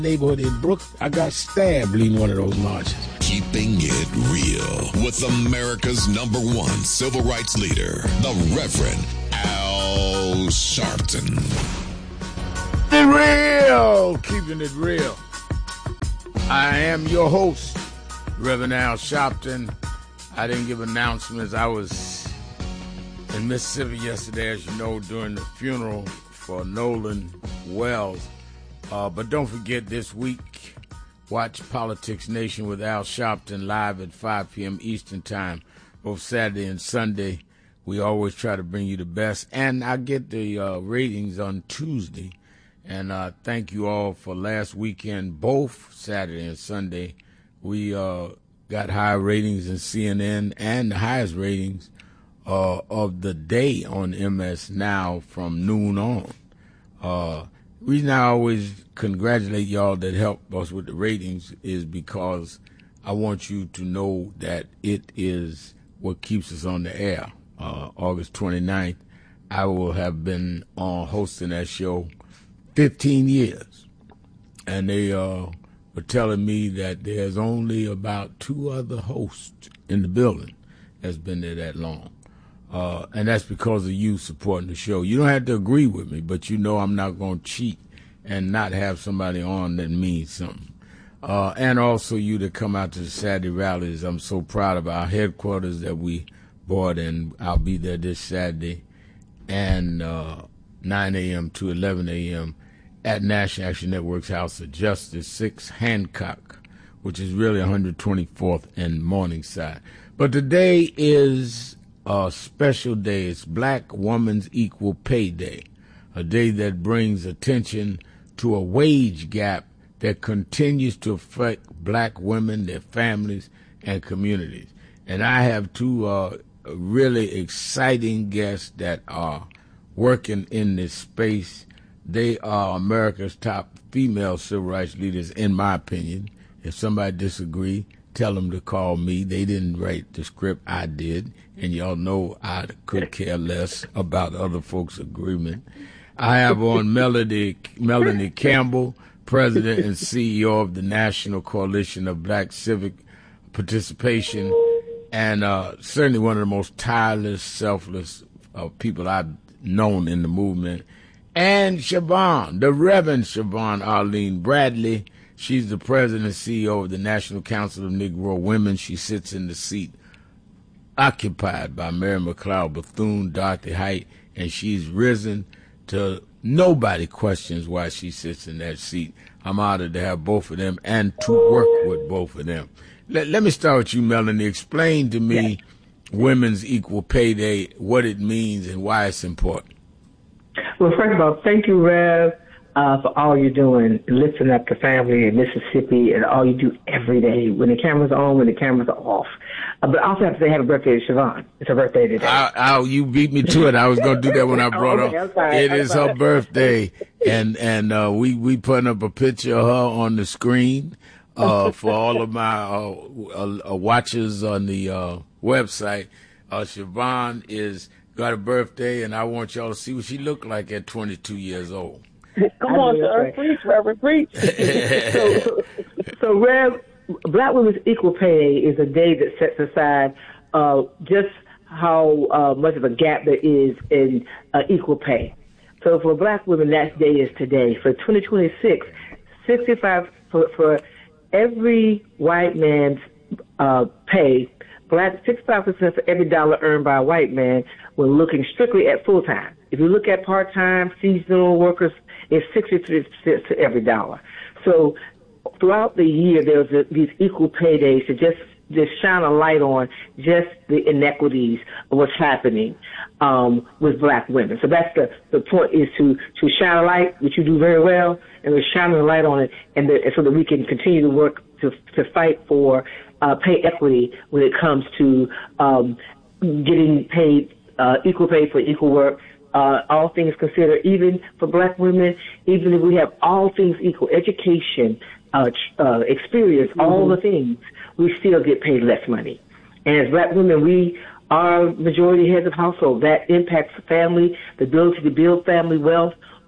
neighborhood in Brooklyn. I got stabbed leading one of those marches. Keeping it real with America's #1 civil rights leader, the Reverend Al Sharpton. Keeping it real. I am your host, Reverend Al Sharpton. I didn't give announcements. I was in Mississippi yesterday, as you know, during the funeral for Nolan Wells. But don't forget, this week, watch Politics Nation with Al Sharpton live at 5 p.m. Eastern Time, both Saturday and Sunday. We always try to bring you the best. And I get the ratings on Tuesday. And thank you all for last weekend, both Saturday and Sunday. We got higher ratings than CNN and the highest ratings of the day on MS Now from noon on. Reason I always congratulate y'all that help us with the ratings is because I want you to know that it is what keeps us on the air. August 29th, I will have been hosting that show 15 years. And they were telling me that there's only about 2 other hosts in the building that's been there that long. And that's because of you supporting the show. You don't have to agree with me, but you know I'm not going to cheat and not have somebody on that means something. And also you that come out to the Saturday rallies. I'm so proud of our headquarters that we bought, and I'll be there this Saturday and 9 a.m. to 11 a.m. at National Action Network's House of Justice, 6 Hancock, which is really 124th and Morningside. But today is a special day. It's Black Women's Equal Pay Day, a day that brings attention to a wage gap that continues to affect black women, their families, and communities. And I have 2 really exciting guests that are working in this space. They are America's top female civil rights leaders, in my opinion. If somebody disagree, tell them to call me. They didn't write the script, I did. And y'all know I could care less about other folks' agreement. I have on Melanie Campbell, President and CEO of the National Coalition of Black Civic Participation, and certainly one of the most tireless, selfless people I've known in the movement. And Siobhan, the Reverend Siobhan Arlene Bradley. She's the President and CEO of the National Council of Negro Women. She sits in the seat occupied by Mary McLeod Bethune, Dorothy Height, and she's risen to nobody questions why she sits in that seat. I'm honored to have both of them and to work with both of them. Let me start with you, Melanie. Explain to me Women's Equal Pay Day, what it means and why it's important. Well, first of all, thank you, Rev, for all you're doing, lifting up the family in Mississippi, and all you do every day when the cameras are on, when the cameras are off. But I also have to say happy birthday to Siobhan. It's her birthday today. You beat me to it. I was going to do that when I brought her. It is her birthday, and we putting up a picture of her on the screen for all of my watchers on the website. Siobhan is got a birthday, and I want y'all to see what she looked like at 22 years old. Come on, sir. Preach, Reverend, preach. So, Rev, Black Women's Equal Pay is a day that sets aside just how much of a gap there is in equal pay. So for Black women, that day is today. For 2026, 65 for every white man's pay, Black 65% for every dollar earned by a white man. We're looking strictly at full time. If you look at part time, seasonal workers, it's 63 cents to every dollar. So throughout the year, there's these equal pay days to just shine a light on just the inequities of what's happening with Black women. So that's the point, is to shine a light, which you do very well, and we're shining a light on it, and so that we can continue to work to fight for pay equity when it comes to getting paid equal pay for equal work. All things considered, even for Black women, even if we have all things equal, education, experience, all the things, we still get paid less money. And as Black women, we are majority heads of household. That impacts the family, the ability to build family wealth,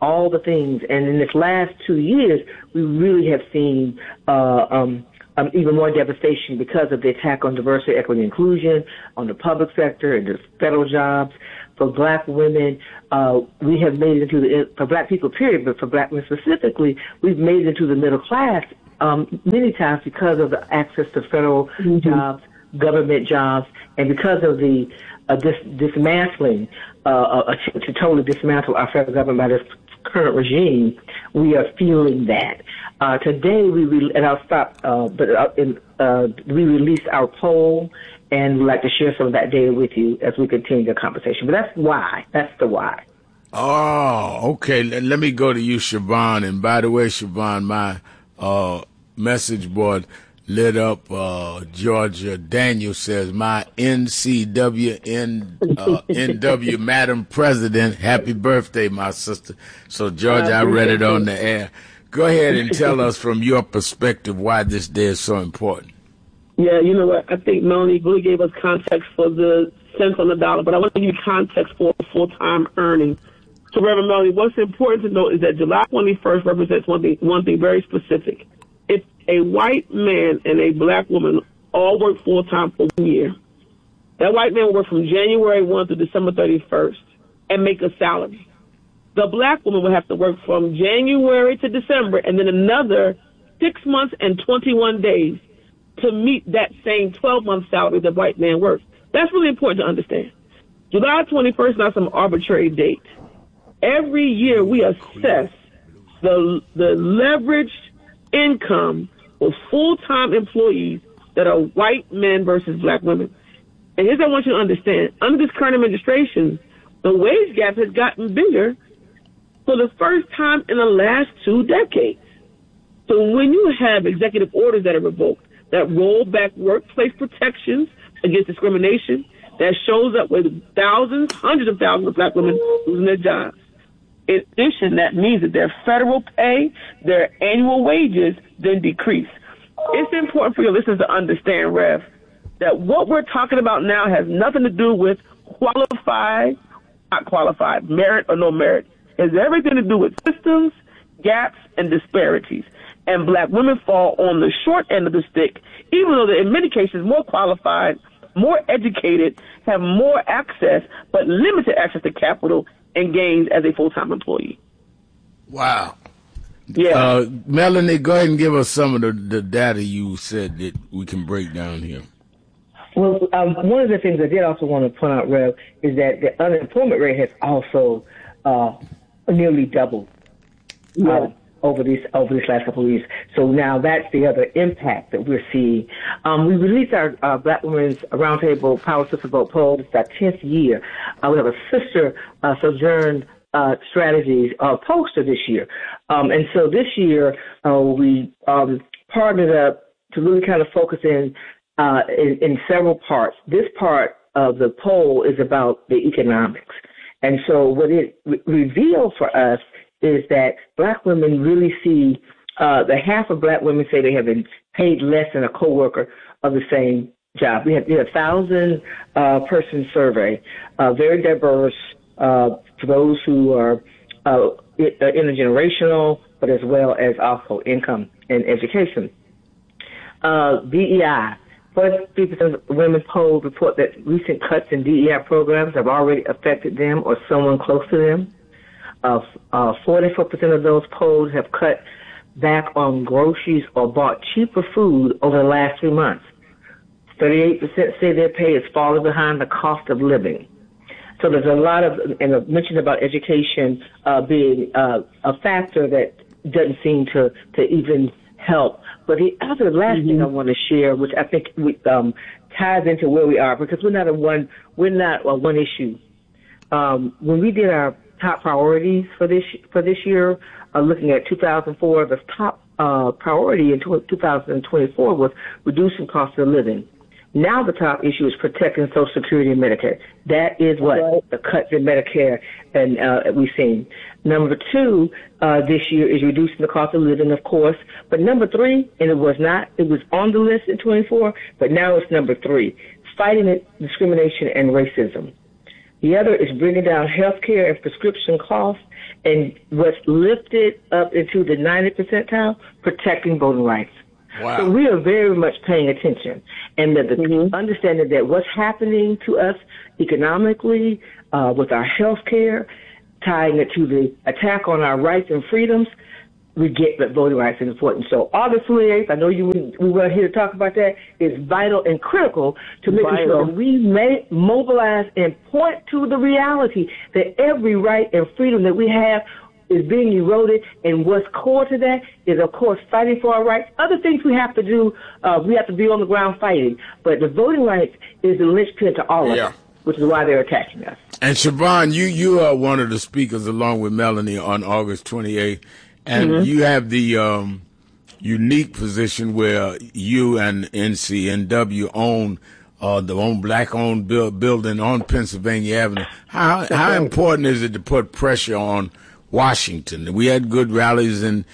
all the things. And in this last 2 years, we really have seen even more devastation because of the attack on diversity, equity, and inclusion, on the public sector and the federal jobs. For black women, we have made it into for black people, period, but for black women specifically, we've made it into the middle class many times because of the access to federal jobs, government jobs, and because of the dismantling, to totally dismantle our federal government by this current regime. We are feeling that. Today, and I'll stop, we released our poll, and we'd like to share some of that data with you as we continue the conversation. But that's why. That's the why. Oh, okay. Let me go to you, Siobhan. And by the way, Siobhan, my message board lit up. Georgia Daniel says, my NW Madam President, happy birthday, my sister. So, Georgia, I read it on the air. Go ahead and tell us from your perspective why this day is so important. Yeah, you know what? I think Melanie really gave us context for the cents on the dollar, but I want to give you context for full-time earnings. So, Reverend Melanie, what's important to note is that July 21st represents one thing very specific. If a white man and a black woman all work full-time for 1 year, that white man will work from January 1 to December 31st and make a salary. The black woman will have to work from January to December and then another 6 months and 21 days to meet that same 12-month salary the white man works. That's really important to understand. July 21st is not some arbitrary date. Every year we assess the leveraged income of full-time employees that are white men versus black women. And here's what I want you to understand. Under this current administration, the wage gap has gotten bigger for the first time in the last 2 decades. So when you have executive orders that are revoked, that roll back workplace protections against discrimination, that shows up with thousands, hundreds of thousands of black women losing their jobs. In addition, that means that their federal pay, their annual wages, then decrease. It's important for your listeners to understand, Rev, that what we're talking about now has nothing to do with qualified, not qualified, merit or no merit. It has everything to do with systems, gaps, and disparities. And black women fall on the short end of the stick, even though they're in many cases more qualified, more educated, have more access, but limited access to capital and gains as a full-time employee. Wow. Yeah. Melanie, go ahead and give us some of the data you said that we can break down here. Well, one of the things I did also want to point out, Rev, is that the unemployment rate has also nearly doubled. Over these last couple of years. So now that's the other impact that we're seeing. We released our Black Women's Roundtable Power Sister Vote poll. It's our 10th year. We have a sister Sojourn Strategies poster this year. And so this year we partnered up to really kind of focus in several parts. This part of the poll is about the economics. And so what it revealed for us is that black women really see, the half of black women say they have been paid less than a coworker of the same job. We had a 1,000-person survey, very diverse, for those who are intergenerational, but as well as also income and education. DEI. 43% of women polled report that recent cuts in DEI programs have already affected them or someone close to them. 44% of those polled have cut back on groceries or bought cheaper food over the last 3 months. 38% say their pay is falling behind the cost of living. So there's a lot of, and I mentioned about education being a factor that doesn't seem to even help. But the other last thing I want to share, which I think ties into where we are, because we're not a one issue. When we did our top priorities for this year, looking at 2004, the top priority in 2024 was reducing cost of living. Now the top issue is protecting Social Security and Medicare. That is what the cuts in Medicare and we've seen. Number 2 this year is reducing the cost of living, of course. But number 3, and it was on the list in 24, but now it's number 3, fighting discrimination and racism. The other is bringing down healthcare and prescription costs, and what's lifted up into the 90th percentile, protecting voting rights. Wow. So we are very much paying attention, and the understanding that what's happening to us economically, with our health care, tying it to the attack on our rights and freedoms, we get that voting rights is important. So August 28th, I know we were here to talk about that, is vital and critical to making sure that we may mobilize and point to the reality that every right and freedom that we have is being eroded, and what's core to that is, of course, fighting for our rights. Other things we have to do, we have to be on the ground fighting, but the voting rights is the linchpin to all of it, which is why they're attacking us. And Siobhan, you are one of the speakers along with Melanie on August 28th, and you have the unique position where you and NCNW own the own black-owned building on Pennsylvania Avenue. How important is it to put pressure on Washington? We had good rallies in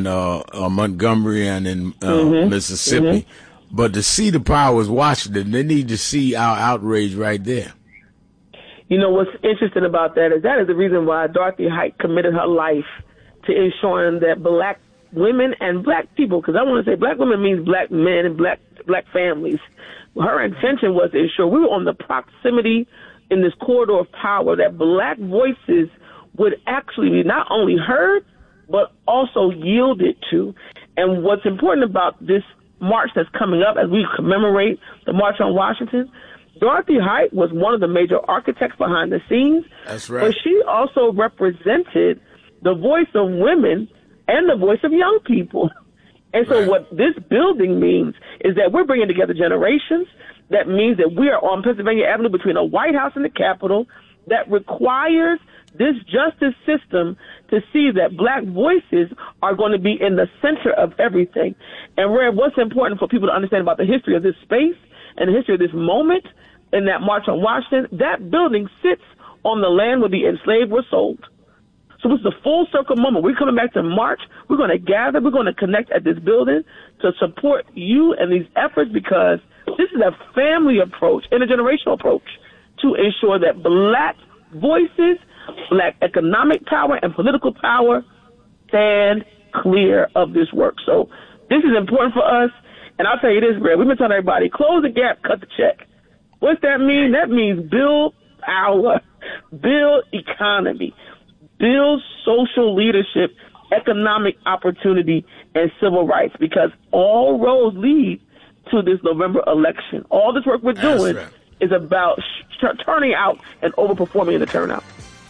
Montgomery and in Mississippi, but to see the power is Washington. They need to see our outrage right there. You know, what's interesting about that is the reason why Dorothy Height committed her life to ensuring that black women and black people, because I want to say black women means black men and black families. Her intention was to ensure we were on the proximity in this corridor of power, that black voices would actually be not only heard, but also yielded to. And what's important about this march that's coming up as we commemorate the March on Washington, Dorothy Height was one of the major architects behind the scenes. That's right. But she also represented the voice of women and the voice of young people. And so what this building means is that we're bringing together generations. That means that we are on Pennsylvania Avenue between the White House and the Capitol. That requires this justice system to see that black voices are going to be in the center of everything. And what's important for people to understand about the history of this space and the history of this moment in that March on Washington, that building sits on the land where the enslaved were sold. So this is a full circle moment. We're coming back to March. We're going to gather. We're going to connect at this building to support you and these efforts, because this is a family approach, intergenerational approach, to ensure that black voices, black economic power and political power stand clear of this work. So this is important for us. And I'll tell you this, Greg, we've been telling everybody, close the gap, cut the check. What's that mean? That means build power, build economy, build social leadership, economic opportunity, and civil rights, because all roads lead to this November election. All this work we're doing is about turning out and overperforming in the turnout.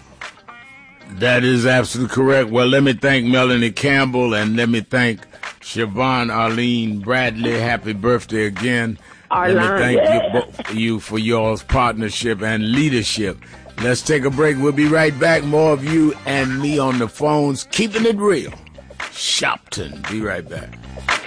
That is absolutely correct. Well, let me thank Melanie Campbell, and let me thank Siobhan Arlene Bradley. Happy birthday again. Let me thank you for your partnership and leadership. Let's take a break. We'll be right back. More of you and me on the phones, keeping it real. Shopton. Be right back.